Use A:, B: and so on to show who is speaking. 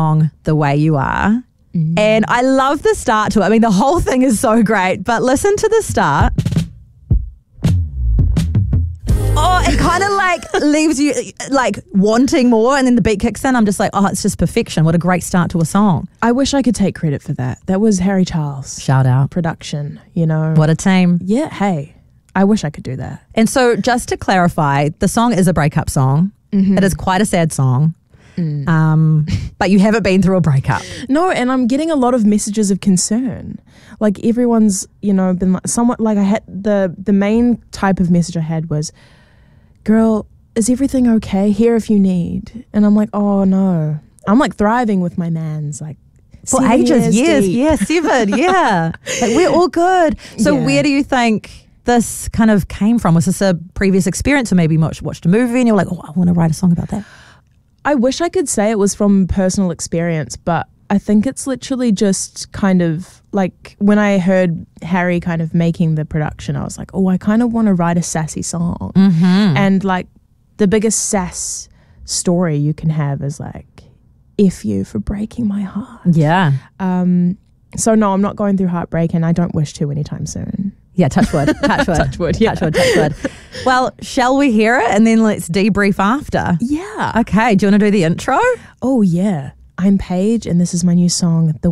A: song, The Way You Are. And I love the start to it. I mean, the whole thing is so great, but listen to the start. Oh, it kind of like leaves you like wanting more, and then the beat kicks in. I'm just like, oh, it's just perfection. What a great start to a song.
B: I wish I could take credit for that. That was Harry Charles.
A: Shout out.
B: Production, you know.
A: What a team.
B: Yeah, hey, I wish I could do that.
A: And so just to clarify, the song is a breakup song. It is quite a sad song. But you haven't been through a breakup.
B: No, and I'm getting a lot of messages of concern. Like everyone's, you know, been like, somewhat like I had the main type of message I had was, girl, is everything okay? Here if you need. And I'm like, oh no. I'm like thriving with my mans, like
A: For ages, years,
B: deep.
A: yeah, 7, yeah. Like we're all good. So
B: Yeah.
A: where do you think this kind of came from? Was this a previous experience, or maybe you watched a movie and you're like, oh, I want to write a song about that?
B: I wish I could say it was from personal experience, but I think it's literally just kind of like when I heard Harry kind of making the production, I was like, oh, I kind of want to write a sassy song. And like the biggest sass story you can have is like, F you for breaking my heart.
A: Yeah.
B: So no, I'm not going through heartbreak, and I don't wish to anytime soon.
A: Yeah, touch wood. Touch wood.
B: Touch wood, yeah.
A: Touch wood, touch wood. Well, shall we hear it and then let's debrief after?
B: Yeah.
A: Okay, do you want to do the intro?
B: Oh yeah. I'm Paige, and this is my new song, The